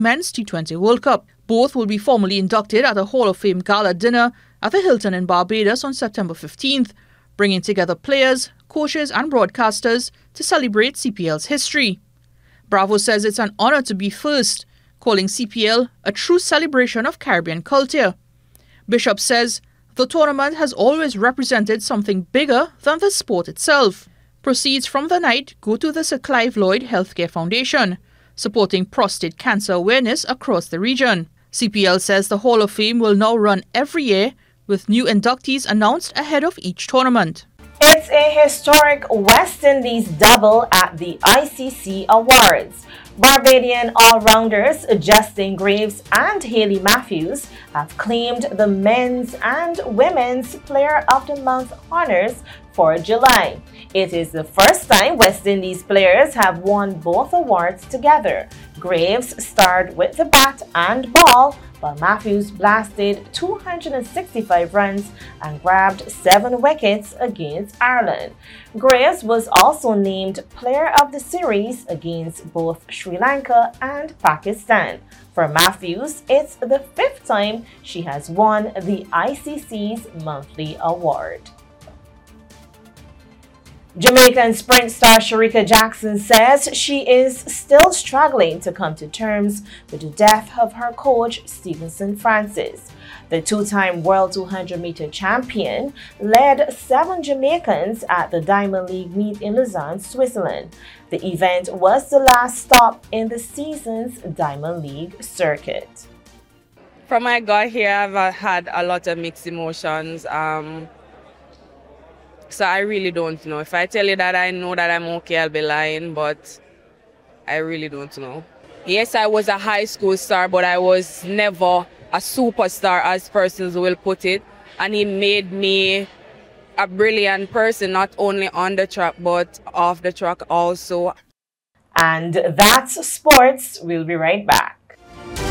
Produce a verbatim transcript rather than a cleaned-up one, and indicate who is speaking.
Speaker 1: Men's T twenty World Cup. Both will be formally inducted at a Hall of Fame gala dinner at the Hilton in Barbados on September fifteenth, bringing together players, coaches and broadcasters to celebrate C P L's history. Bravo says it's an honour to be first, calling C P L a true celebration of Caribbean culture. Bishop says the tournament has always represented something bigger than the sport itself. Proceeds from the night go to the Sir Clive Lloyd Healthcare Foundation, supporting prostate cancer awareness across the region. C P L says the Hall of Fame will now run every year, with new inductees announced ahead of each tournament.
Speaker 2: It's a historic West Indies double at the I C C Awards. Barbadian all-rounders Justin Graves and Hayley Matthews have claimed the Men's and Women's Player of the Month honors for July. It is the first time West Indies players have won both awards together. Graves starred with the bat and ball, while Matthews blasted two hundred sixty-five runs and grabbed seven wickets against Ireland. Graves was also named Player of the Series against both Sri Lanka and Pakistan. For Matthews, it's the fifth time she has won the I C C's monthly award. Jamaican sprint star Shericka Jackson says she is still struggling to come to terms with the death of her coach, Stevenson Francis. The two-time World two hundred meter champion led seven Jamaicans at the Diamond League meet in Lausanne, Switzerland. The event was the last stop in the season's Diamond League circuit.
Speaker 3: From I got here, I've had a lot of mixed emotions. Um, So I really don't know. If I tell you that I know that I'm okay, I'll be lying, but I really don't know. Yes, I was a high school star, but I was never a superstar, as persons will put it. And he made me a brilliant person, not only on the track, but off the track also.
Speaker 2: And that's sports. We'll be right back.